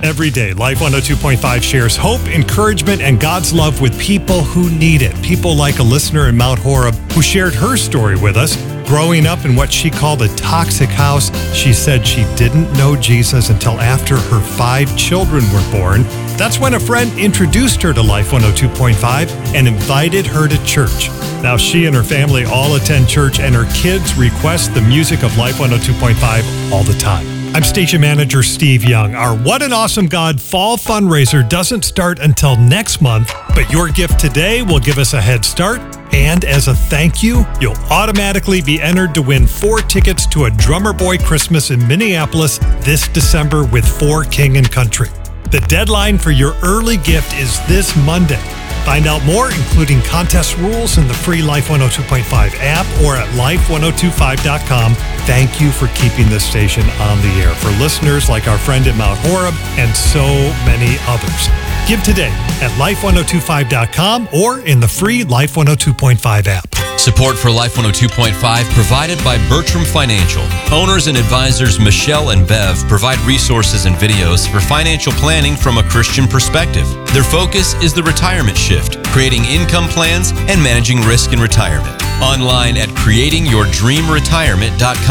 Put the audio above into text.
Every day, Life 102.5 shares hope, encouragement, and God's love with people who need it. People like a listener in Mount Horeb who shared her story with us. Growing up in what she called a toxic house, she said she didn't know Jesus until after her 5 children were born. That's when a friend introduced her to Life 102.5 and invited her to church. Now she and her family all attend church, and her kids request the music of Life 102.5 all the time. I'm station manager Steve Young. Our What an Awesome God fall fundraiser doesn't start until next month, but your gift today will give us a head start. And as a thank you, you'll automatically be entered to win 4 tickets to a Drummer Boy Christmas in Minneapolis this December with For King and Country. The deadline for your early gift is this Monday. Find out more, including contest rules, in the free Life 102.5 app or at life1025.com. Thank you for keeping this station on the air for listeners like our friend at Mount Horeb and so many others. Give today at life1025.com or in the free Life 102.5 app. Support for Life 102.5 provided by Bertram Financial. Owners and advisors Michelle and Bev provide resources and videos for financial planning from a Christian perspective. Their focus is the retirement shift, creating income plans and managing risk in retirement. Online at creatingyourdreamretirement.com.